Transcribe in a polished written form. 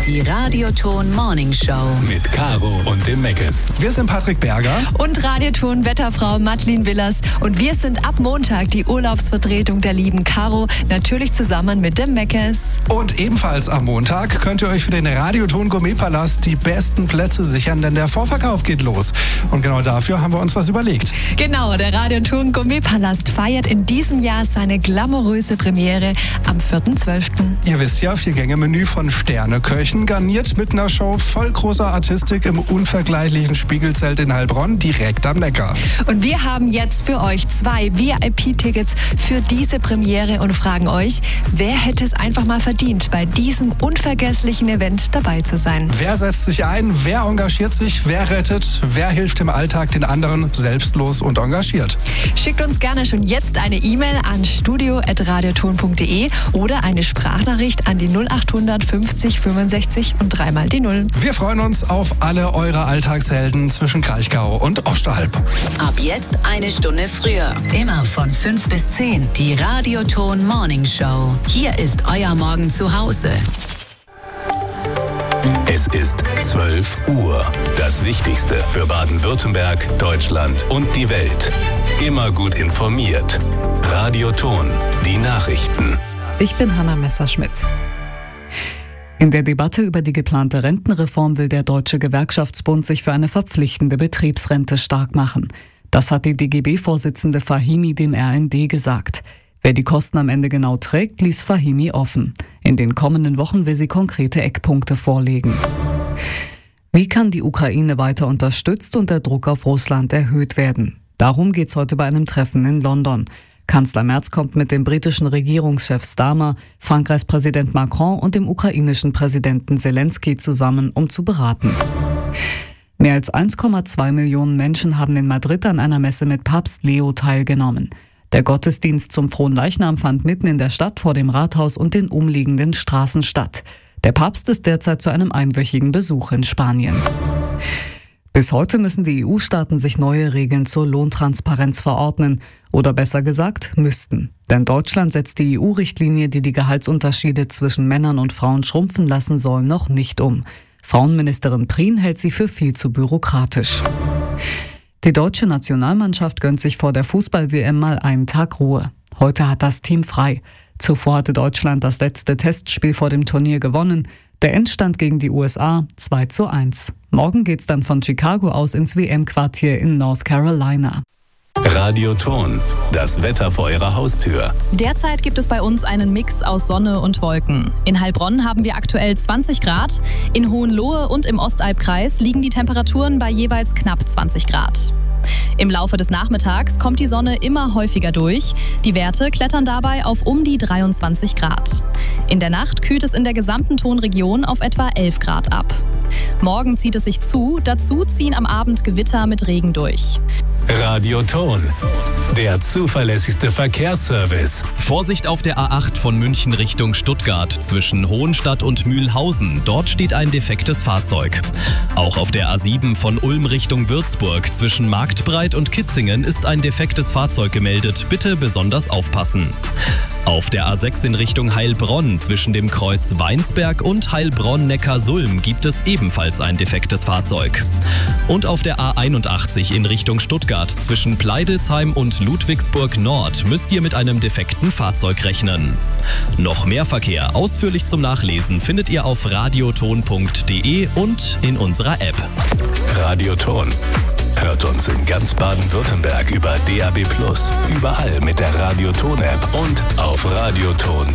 Die Radioton Morning Show. Mit Caro und dem Meckes. Wir sind Patrick Berger. Und Radioton Wetterfrau Madeleine Willers. Und wir sind ab Montag die Urlaubsvertretung der lieben Caro. Natürlich zusammen mit dem Meckes. Und ebenfalls am Montag könnt ihr euch für den Radioton Gourmetpalast die besten Plätze sichern, denn der Vorverkauf geht los. Und genau dafür haben wir uns was überlegt. Genau, der Radioton Gourmetpalast feiert in diesem Jahr seine glamouröse Premiere am 4.12. Ihr wisst ja, 4-Gänge-Menü von Sterneköchen, garniert mit einer Show voll großer Artistik im unvergleichlichen Spiegelzelt in Heilbronn, direkt am Neckar. Und wir haben jetzt für euch 2 VIP-Tickets für diese Premiere und fragen euch, wer hätte es einfach mal verdient, bei diesem unvergesslichen Event dabei zu sein? Wer setzt sich ein, wer engagiert sich, wer rettet, wer hilft im Alltag den anderen selbstlos und engagiert? Schickt uns gerne schon jetzt eine E-Mail an studio@radioton.de oder eine Sprachnachricht an die 0800 50 65 und 3 mal die 0. Wir freuen uns auf alle eure Alltagshelden zwischen Kraichgau und Ostalb. Ab jetzt eine Stunde früher. Immer von 5 bis 10. Die Radioton Morning Show. Hier ist euer Morgen zu Hause. Es ist 12 Uhr. Das Wichtigste für Baden-Württemberg, Deutschland und die Welt. Immer gut informiert. Radioton, die Nachrichten. Ich bin Hanna Messerschmidt. In der Debatte über die geplante Rentenreform will der Deutsche Gewerkschaftsbund sich für eine verpflichtende Betriebsrente stark machen. Das hat die DGB-Vorsitzende Fahimi dem RND gesagt. Wer die Kosten am Ende genau trägt, ließ Fahimi offen. In den kommenden Wochen will sie konkrete Eckpunkte vorlegen. Wie kann die Ukraine weiter unterstützt und der Druck auf Russland erhöht werden? Darum geht's heute bei einem Treffen in London. Kanzler Merz kommt mit dem britischen Regierungschef Starmer, Frankreichs Präsident Macron und dem ukrainischen Präsidenten Zelensky zusammen, um zu beraten. Mehr als 1,2 Millionen Menschen haben in Madrid an einer Messe mit Papst Leo teilgenommen. Der Gottesdienst zum Fronleichnam fand mitten in der Stadt vor dem Rathaus und den umliegenden Straßen statt. Der Papst ist derzeit zu einem einwöchigen Besuch in Spanien. Bis heute müssen die EU-Staaten sich neue Regeln zur Lohntransparenz verordnen. Oder besser gesagt, müssten. Denn Deutschland setzt die EU-Richtlinie, die die Gehaltsunterschiede zwischen Männern und Frauen schrumpfen lassen soll, noch nicht um. Frauenministerin Prien hält sie für viel zu bürokratisch. Die deutsche Nationalmannschaft gönnt sich vor der Fußball-WM mal einen Tag Ruhe. Heute hat das Team frei. Zuvor hatte Deutschland das letzte Testspiel vor dem Turnier gewonnen. Der Endstand gegen die USA 2:1. Morgen geht's dann von Chicago aus ins WM-Quartier in North Carolina. Radioton, das Wetter vor eurer Haustür. Derzeit gibt es bei uns einen Mix aus Sonne und Wolken. In Heilbronn haben wir aktuell 20 Grad. In Hohenlohe und im Ostalbkreis liegen die Temperaturen bei jeweils knapp 20 Grad. Im Laufe des Nachmittags kommt die Sonne immer häufiger durch. Die Werte klettern dabei auf um die 23 Grad. In der Nacht kühlt es in der gesamten Tonregion auf etwa 11 Grad ab. Morgen zieht es sich zu, dazu ziehen am Abend Gewitter mit Regen durch. Radioton, der zuverlässigste Verkehrsservice. Vorsicht auf der A8 von München Richtung Stuttgart zwischen Hohenstadt und Mühlhausen. Dort steht ein defektes Fahrzeug. Auch auf der A7 von Ulm Richtung Würzburg zwischen Marktbreit und Kitzingen ist ein defektes Fahrzeug gemeldet. Bitte besonders aufpassen. Auf der A6 in Richtung Heilbronn zwischen dem Kreuz Weinsberg und Heilbronn-Neckarsulm gibt es ebenfalls ein defektes Fahrzeug. Und auf der A81 in Richtung Stuttgart zwischen Pleidelsheim und Ludwigsburg Nord müsst ihr mit einem defekten Fahrzeug rechnen. Noch mehr Verkehr ausführlich zum Nachlesen findet ihr auf radioton.de und in unserer App. Radioton. Hört uns in ganz Baden-Württemberg über DAB+, überall mit der Radioton-App und auf radioton.de.